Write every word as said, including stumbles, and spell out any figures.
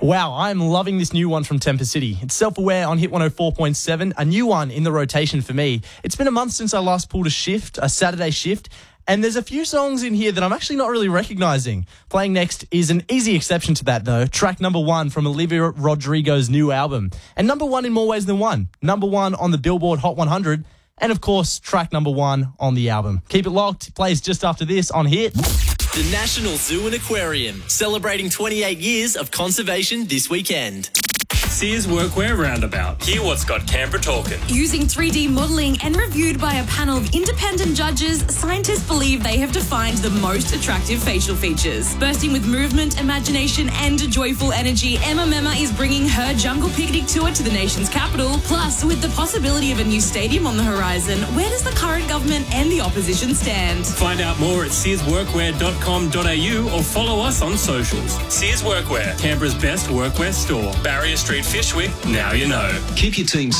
Wow, I'm loving this new one from Temper City. It's Self-Aware on Hit one oh four point seven, a new one in the rotation for me. It's been a month since I last pulled a shift, a Saturday shift, and there's a few songs in here that I'm actually not really recognising. Playing next is an easy exception to that, though. Track number one from Olivia Rodrigo's new album. And number one in more ways than one. Number one on the Billboard Hot one hundred. And, of course, track number one on the album. Keep it locked. It plays just after this on Hit. The National Zoo and Aquarium, celebrating twenty-eight years of conservation this weekend. Sears Workwear Roundabout. Hear what's got Canberra talking. Using three D modelling and reviewed by a panel of independent judges, scientists believe they have defined the most attractive facial features. Bursting with movement, imagination and joyful energy, Emma Mema is bringing her Jungle Picnic tour to the nation's capital. Plus, with the possibility of a new stadium on the horizon, where does the current government and the opposition stand? Find out more at sears workwear dot com dot a u or follow us on socials. Sears Workwear, Canberra's best workwear store. Barrier Street, Fishwick, now you know. Keep your team